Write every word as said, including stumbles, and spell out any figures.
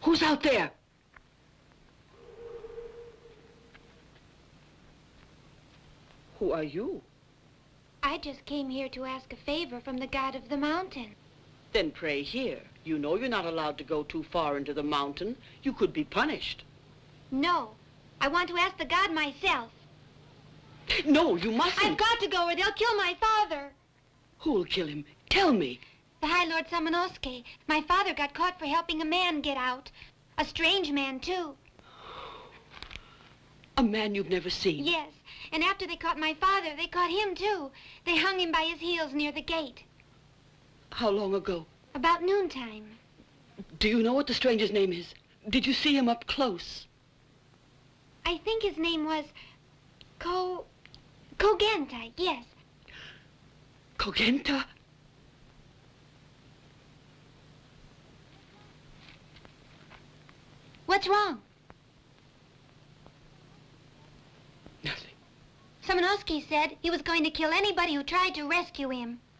Who's out there? Who are you? I just came here to ask a favor from the god of the mountain. Then pray here. You know you're not allowed to go too far into the mountain. You could be punished. No, I want to ask the god myself. No, you mustn't. I've got to go or they'll kill my father. Who'll kill him? Tell me. The High Lord Samanosuke. My father got caught for helping a man get out. A strange man, too. A man you've never seen? Yes, and after they caught my father, they caught him, too. They hung him by his heels near the gate. How long ago? About noontime. Do you know what the stranger's name is? Did you see him up close? I think his name was Ko... Kogenta, yes. Kogenta? What's wrong? Nothing. Samanosuke said he was going to kill anybody who tried to rescue him.